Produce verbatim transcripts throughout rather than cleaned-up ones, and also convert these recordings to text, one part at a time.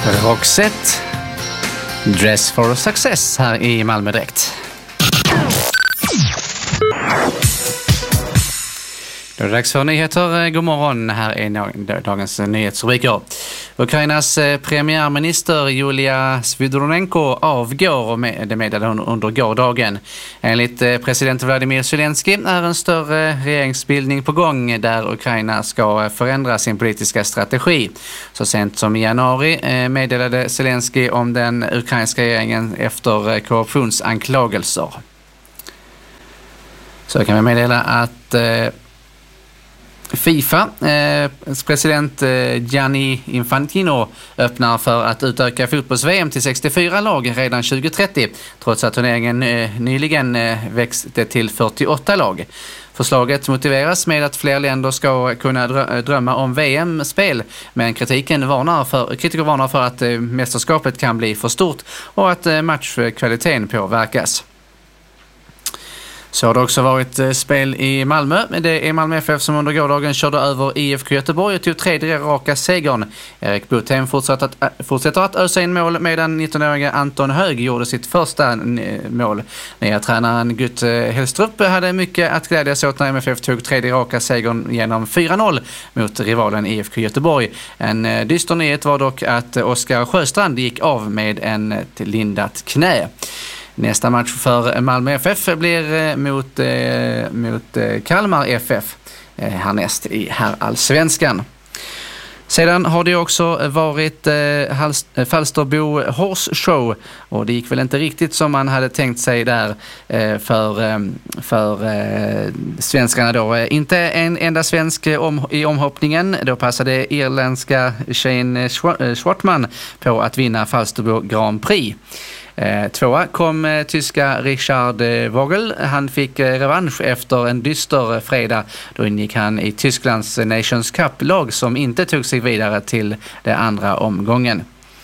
Roxette, Dress for Success här i Malmö direkt. Då är det dags för nyheter. God morgon, här är dagens nyhetsrubriker. Ukrainas premiärminister Julia Svydorenko avgår, och det meddelade hon under gårdagen. Enligt president Vladimir Zelensky är en större regeringsbildning på gång där Ukraina ska förändra sin politiska strategi. Så sent som i januari meddelade Zelensky om den ukrainska regeringen efter korruptionsanklagelser. Så kan vi meddela att FIFA, eh, president eh, Gianni Infantino öppnar för att utöka fotbolls-V M till sextiofyra lag redan tjugo trettio, trots att turneringen eh, nyligen eh, växte till fyrtioåtta lag. Förslaget motiveras med att fler länder ska kunna drö- drömma om V M-spel, men kritiken varnar för, kritiker varnar för att eh, mästerskapet kan bli för stort och att eh, matchkvaliteten påverkas. Så har det också varit spel i Malmö. Det är Malmö F F som under gårdagen körde över I F K Göteborg och tog tredje raka segern. Erik Botheim fortsätter att, fortsätter att ösa in mål medan nittonåriga Anton Hög gjorde sitt första mål. Nya tränaren Gutt Hellstrup hade mycket att glädjas åt när M F F tog tredje raka segern genom fyra noll mot rivalen I F K Göteborg. En dyster nyhet var dock att Oskar Sjöstrand gick av med en lindat knä. Nästa match för Malmö F F blir mot, eh, mot eh, Kalmar F F eh, härnäst i herrallsvenskan. Sedan har det också varit eh, Falsterbo Horse Show, och det gick väl inte riktigt som man hade tänkt sig där eh, för, eh, för eh, svenskarna då. Inte en enda svensk om, i omhoppningen. Då passade irländska Shane Schwartman på att vinna Falsterbo Grand Prix. Eh, tvåa kom eh, tyska Richard eh, Vogel. Han fick eh, revansch efter en dyster fredag. Då ingick han i Tysklands Nations Cup-lag som inte tog sig vidare till den andra omgången.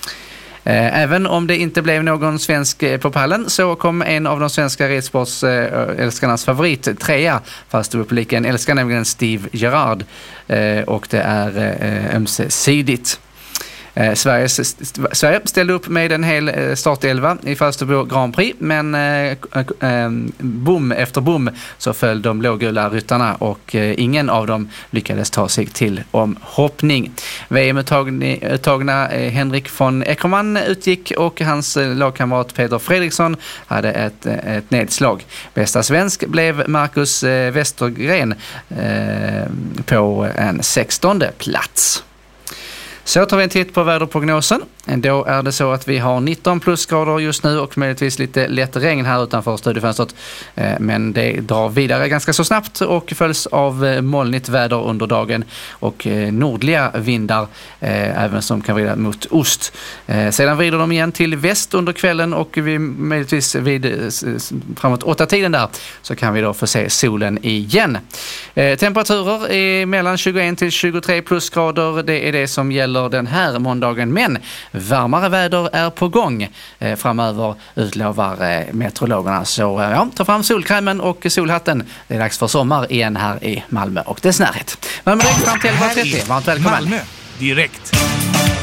Eh, även om det inte blev någon svensk eh, på pallen, så kom en av de svenska ridsportsälskarnas eh, favorit trea, fast publiken älskar nämligen Steve Gerrard, eh, och det är eh, ömsesidigt. Eh, Sveriges, Sverige ställde upp med en hel eh, startelva i Falsterbo Grand Prix, men eh, eh, bom efter bom så föll de blågula ryttarna och eh, ingen av dem lyckades ta sig till omhoppning. V M-uttagna eh, Henrik von Eckermann utgick och hans eh, lagkamrat Peter Fredriksson hade ett, eh, ett nedslag. Bästa svensk blev Marcus eh, Westergren eh, på en sextonde plats. Så tar vi en titt på väderprognosen. Då är det så att vi har nitton plusgrader just nu och möjligtvis lite lätt regn här utanför studiofönstret. Men det drar vidare ganska så snabbt och följs av molnigt väder under dagen och nordliga vindar, även som kan vrida mot ost. Sedan vrider de igen till väst under kvällen och vi möjligtvis vid framåt åtta tiden där så kan vi då få se solen igen. Temperaturer är mellan tjugoett till tjugotre plusgrader. Det är det som gäller den här måndagen, men varmare väder är på gång eh, framöver, utlovar eh, meteorologerna. Så eh, ja, ta fram solkrämen och solhatten. Det är dags för sommar igen här i Malmö och dess närhet. Malmö direkt fram till elva trettio. Varmt välkommen. Malmö direkt.